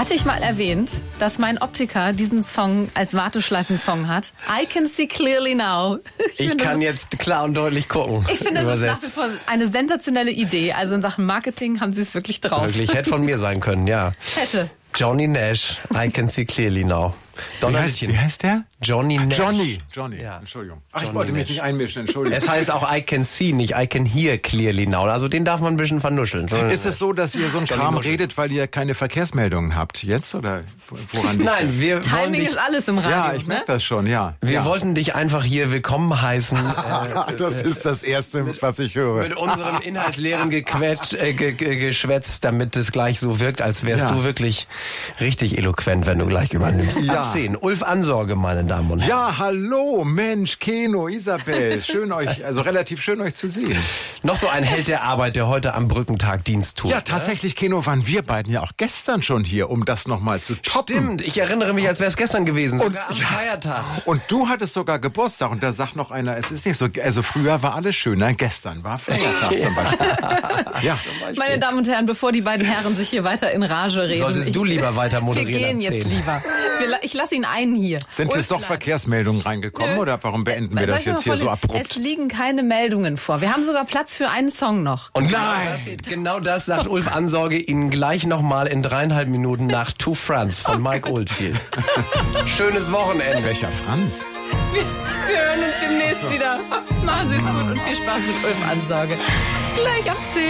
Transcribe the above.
Hatte ich mal erwähnt, dass mein Optiker diesen Song als Warteschleifen-Song hat? I can see clearly now. Ich kann jetzt klar und deutlich gucken. Ich finde, das ist nach wie vor eine sensationelle Idee. Also in Sachen Marketing haben sie es wirklich drauf. Wirklich, hätte von mir sein können, ja. Hätte. Johnny Nash, I can see clearly now. Wie heißt der? Johnny Nash. Johnny, Ja. Entschuldigung. Johnny Ich wollte mich Nash. nicht einmischen, Entschuldigung. Es heißt auch I can see, nicht I can hear clearly now. Also den darf man ein bisschen vernuscheln. Ist es so, dass ihr so einen Kram redet, weil ihr keine Verkehrsmeldungen habt jetzt? Oder woran liegt Nein, das? wir wollen Timing dich, ist alles im Radio. Ja, ich merke das schon, ja. wir wollten dich einfach hier willkommen heißen. Das ist das Erste, was ich höre. Mit unserem inhaltsleeren Geschwätz, damit es gleich so wirkt, als wärst Ja. du wirklich richtig eloquent, wenn du gleich übernimmst. Ja. Ab 10. Ulf Ansorge, meine Damen und Herren. Ja, hallo, Mensch, Keno, Isabel. Relativ schön euch zu sehen. Noch so ein Held der Arbeit, der heute am Brückentag Dienst tut. Ja, tatsächlich, Keno, waren wir beiden ja auch gestern schon hier, um das nochmal zu toppen. Stimmt, ich erinnere mich, als wäre es gestern gewesen, sogar am Feiertag. Und du hattest sogar Geburtstag und da sagt noch einer, es ist nicht so, also früher war alles schöner, gestern war Feiertag zum Beispiel. Ja. Meine Damen und Herren, bevor die beiden Herren sich hier weiter in Rage reden. Solltest du lieber weiter moderieren. Wir gehen ab 10. jetzt lieber. Ich lasse ihn ein hier. Sind jetzt doch Verkehrsmeldungen reingekommen oder warum beenden wir das jetzt hier so abrupt? Es liegen keine Meldungen vor. Wir haben sogar Platz für einen Song noch. Und genau das sagt Ulf Ansorge Ihnen gleich nochmal in 3,5 Minuten nach Two Fronts von Mike Oldfield. Schönes Wochenende. Welcher Franz? Wir hören uns demnächst wieder. Machen Sie es gut und viel Spaß mit Ulf Ansorge. Gleich ab 10.